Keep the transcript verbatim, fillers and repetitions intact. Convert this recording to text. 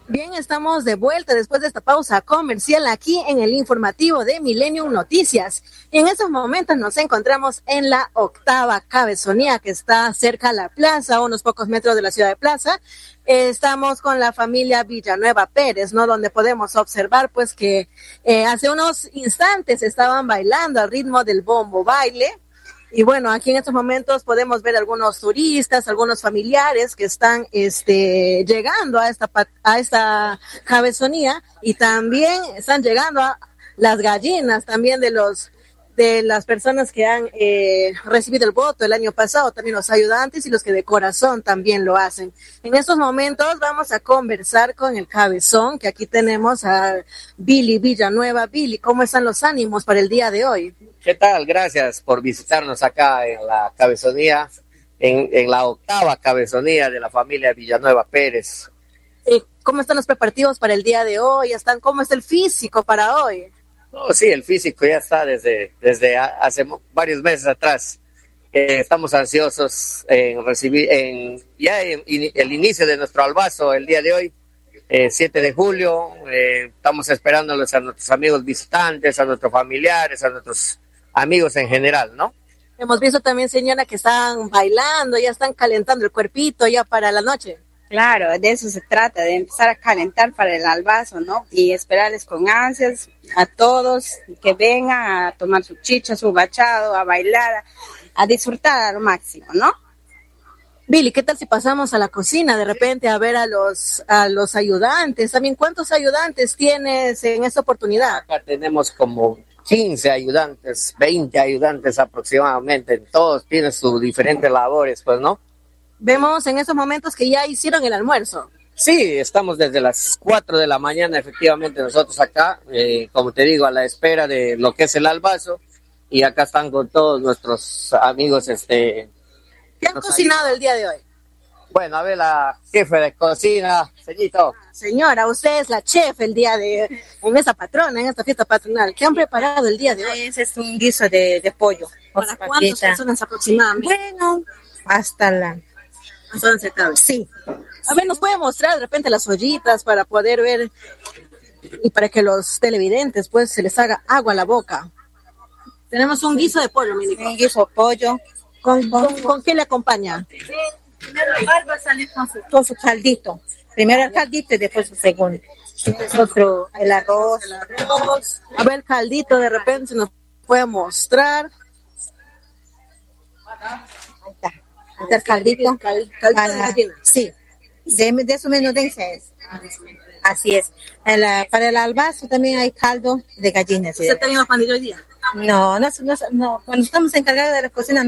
Bien, estamos de vuelta después de esta pausa comercial aquí en el informativo de Millennium Noticias. Y en estos momentos nos encontramos en la octava cabezonía que está cerca a la plaza, a unos pocos metros de la ciudad de Plaza. Eh, estamos con la familia Villanueva Pérez, ¿no? Donde podemos observar pues que eh, hace unos instantes estaban bailando al ritmo del bombo baile. Y bueno, aquí en estos momentos podemos ver algunos turistas, algunos familiares que están este, llegando a esta, a esta cabezonía, y también están llegando a las gallinas también de los de las personas que han eh, recibido el voto el año pasado, también los ayudantes y los que de corazón también lo hacen. En estos momentos vamos a conversar con el cabezón, que aquí tenemos a Billy Villanueva. Billy, ¿cómo están los ánimos para el día de hoy? ¿Qué tal? Gracias por visitarnos acá en la cabezonía, en, en la octava cabezonía de la familia Villanueva Pérez. Eh, ¿Cómo están los preparativos para el día de hoy? ¿Están, ¿Cómo está el físico para hoy? No, sí, el físico ya está desde, desde hace varios meses atrás. Eh, estamos ansiosos en recibir en, ya en, en el inicio de nuestro albazo el día de hoy, eh, siete de julio. Eh, estamos esperándolos a nuestros amigos visitantes, a nuestros familiares, a nuestros amigos en general, ¿no? Hemos visto también, señora, que están bailando, ya están calentando el cuerpito ya para la noche. Claro, de eso se trata, de empezar a calentar para el albazo, ¿no? Y esperarles con ansias a todos que vengan a tomar su chicha, su bachado, a bailar, a, a disfrutar a lo máximo, ¿no? Billy, ¿qué tal si pasamos a la cocina de repente a ver a los a los ayudantes? También, ¿cuántos ayudantes tienes en esta oportunidad? Acá tenemos como quince ayudantes, veinte ayudantes aproximadamente. Todos tienen sus diferentes labores, pues, ¿no? Vemos en estos momentos que ya hicieron el almuerzo. Sí, estamos desde las cuatro de la mañana, efectivamente, nosotros acá, eh, como te digo, a la espera de lo que es el albazo, y acá están con todos nuestros amigos. este ¿Qué han cocinado ayudan el día de hoy? Bueno, a ver, la jefe de cocina, señorito. Señora, usted es la chef el día de, en esta patrona, en esta fiesta patronal. ¿Qué han preparado el día de hoy? Ese es un guiso de, de pollo. ¿Para cuántas personas aproximadamente? Bueno, hasta la... Hasta once cabezas. Sí. A ver, ¿nos puede mostrar de repente las ollitas para poder ver y para que los televidentes pues se les haga agua a la boca? Tenemos un guiso de pollo, Milico. Un guiso de pollo. ¿Con, con, ¿Con qué le acompaña? Primero el barba va a salir con su, con su caldito. Primero el caldito y después el segundo. Otro, el arroz. El arroz. A ver, el caldito de repente se nos puede mostrar. Ahí está. El caldito. Cal, caldito para, de gallina. Sí. De, de su menudencia es. Así es. En la, para el albazo también hay caldo de gallina. ¿Sí? ¿Usted también lo panillo hoy día? No, no, no, no. Cuando estamos encargados de la cocina